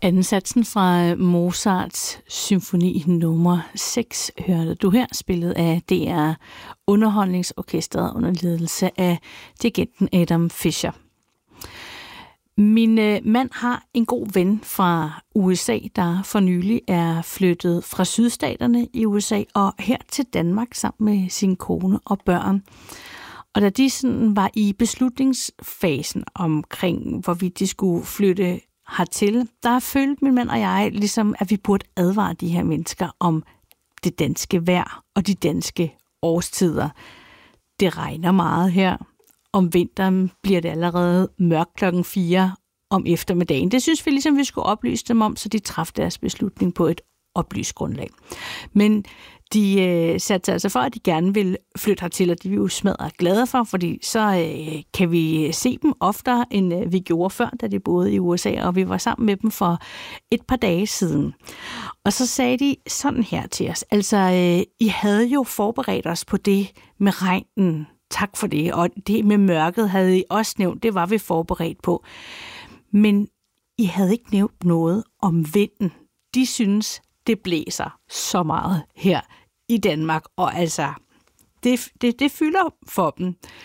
Ansatsen fra Mozarts symfoni nummer 6 hørte du her, spillet af DR Underholdningsorkestret under ledelse af dirigenten Adam Fischer. Min mand har en god ven fra USA, der for nylig er flyttet fra sydstaterne i USA og her til Danmark sammen med sin kone og børn. Og da de sådan var i beslutningsfasen omkring, hvorvidt de skulle flytte hertil, der følte min mand og jeg ligesom, at vi burde advare de her mennesker om det danske vejr og de danske årstider. Det regner meget her. Om vinteren bliver det allerede mørkt 4:00 om eftermiddagen. Det synes vi ligesom, vi skulle oplyse dem om, så de traf deres beslutning på et oplyst grundlag. Men de satte altså for, at de gerne vil flytte hertil, og de er jo smadret glade for, fordi så kan vi se dem oftere, end vi gjorde før, da de boede i USA, og vi var sammen med dem for et par dage siden. Og så sagde de sådan her til os, altså I havde jo forberedt os på det med regnen. Tak for det, og det med mørket havde I også nævnt, det var vi forberedt på. Men I havde ikke nævnt noget om vinden. De synes, det blæser så meget her i Danmark, og altså, det fylder for dem.